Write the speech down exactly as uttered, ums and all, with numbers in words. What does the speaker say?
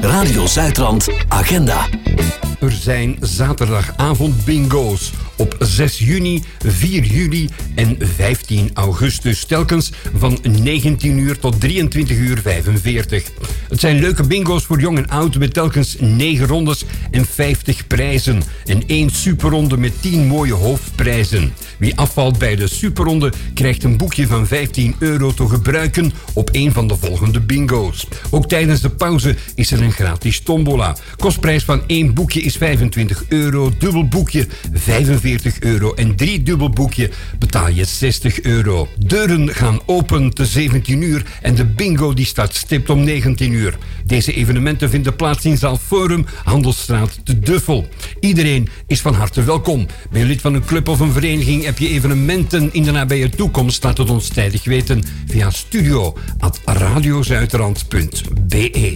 Radio Zuidrand Agenda. Er zijn zaterdagavond bingo's op zes juni, vier juli en vijftien augustus. Telkens van negentien uur tot drieëntwintig uur vijfenveertig. Het zijn leuke bingo's voor jong en oud met telkens negen rondes en vijftig prijzen. En één superronde met tien mooie hoofdprijzen. Wie afvalt bij de superronde krijgt een boekje van vijftien euro te gebruiken op een van de volgende bingo's. Ook tijdens de pauze is er een gratis tombola. Kostprijs van één boekje is vijfentwintig euro, dubbel boekje vijfenveertig euro en drie dubbel boekje betaal je zestig euro. Deuren gaan open te zeventien uur en de bingo die start stipt om negentien uur. Deze evenementen vinden plaats in zaal Forum, Handelsstraat te Duffel. Iedereen is van harte welkom. Ben je lid van een club of een vereniging, heb je evenementen in de nabije toekomst, laat het ons tijdig weten via studio at radiozuidrand punt be.